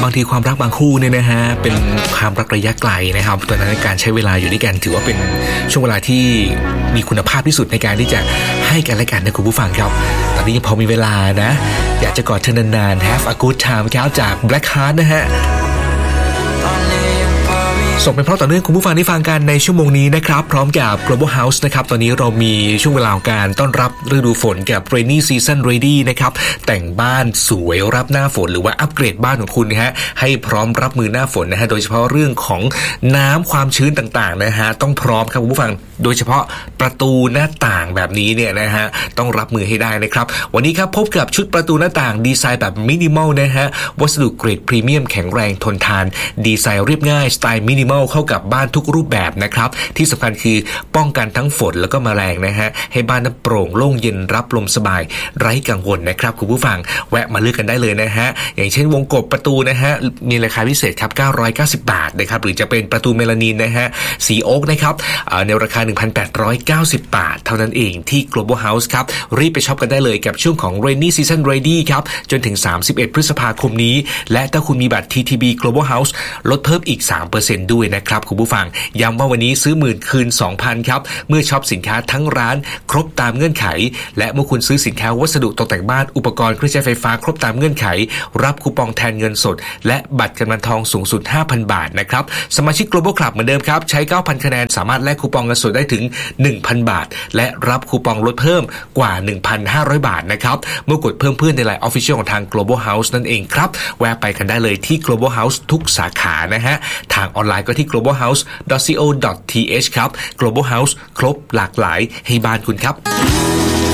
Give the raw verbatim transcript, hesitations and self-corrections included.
างทีความรักบางคู่เนี่ยนะฮะเป็นความรักระยะไกลนะครับตอนนั้นการใช้เวลาอยู่ด้วยกันถือว่าเป็นช่วงเวลาที่มีคุณภาพที่สุดในการที่จะให้กันและกันนะคุณผู้ฟังครับตอนนี้ยังพอมีเวลานะอยากจะกอดเธอนานๆ Have a good time ครับจาก Black Heart นะฮะส่งเป็นเพราะต่อเนื่องคุณผู้ฟังที่ฟังกันในชั่วโมงนี้นะครับพร้อมกับ Global House นะครับตอนนี้เรามีช่วงเวลาการต้อนรับฤดูฝนกับ Rainy Season Ready นะครับแต่งบ้านสวยรับหน้าฝนหรือว่าอัปเกรดบ้านของคุณนะฮะให้พร้อมรับมือหน้าฝนนะฮะโดยเฉพาะเรื่องของน้ำความชื้นต่างๆนะฮะต้องพร้อมครับคุณผู้ฟังโดยเฉพาะประตูหน้าต่างแบบนี้เนี่ยนะฮะต้องรับมือให้ได้นะครับวันนี้ครับพบกับชุดประตูหน้าต่างดีไซน์แบบมินิมอลนะฮะวัสดุเกรดพรีเมียมแข็งแรงทนทานดีไซน์เรียบง่ายสไตล์มินิมอลเข้ากับบ้านทุกรูปแบบนะครับที่สำคัญคือป้องกันทั้งฝนแล้วก็แมลงนะฮะให้บ้านนั้นโปร่งโล่งเย็นรับลมสบายไร้กังวลนะครับคุณผู้ฟังแวะมาเลือกกันได้เลยนะฮะอย่างเช่นวงกบประตูนะฮะมีราคาพิเศษครับเก้าร้อยเก้าสิบบาทนะครับหรือจะเป็นประตูเมลานีนนะฮะสีโอ๊กนะครับในราคา หนึ่งพันแปดร้อยเก้าสิบบาทเท่านั้นเองที่ Global House ครับรีบไปช็อปกันได้เลยกับช่วงของ Rainy Season Ready ครับจนถึงสามสิบเอ็ดพฤษภาคมนี้และถ้าคุณมีบัตร ที ที บี Global House ลดเพิ่มอีก สามเปอร์เซ็นต์ ด้วยนะครับคุณผู้ฟังย้ำว่าวันนี้ซื้อหมื่นคืน สองพัน ครับเมื่อช็อปสินค้าทั้งร้านครบตามเงื่อนไขและเมื่อคุณซื้อสินค้าวัสดุตกแต่งบ้านอุปกรณ์เครื่องใช้ไฟฟ้าครบตามเงื่อนไขรับคูปองแทนเงินสดและบัตรกำนันทองสูงสุด ห้าพัน บาทนะครับสมาชิก Global Club เหมือนเดิมครับใช้ เก้าพัน คะแนนสามารถแลกคูปองเงินสดได้ถึง หนึ่งพัน บาทและรับคูปองลดเพิ่มกว่า หนึ่งพันห้าร้อย บาทนะครับเมื่อกดเพิ่มเพื่อนใน ไลน์ Official ของทาง Global House นั่นเองครับแวะไปกันได้เลยที่ Global House ทุกสาขานะฮะทางออนไลน์ก็ที่ global house ดอท ซี โอ ดอท ที เอช ครับ Global House ครบหลากหลายให้บ้านคุณครับ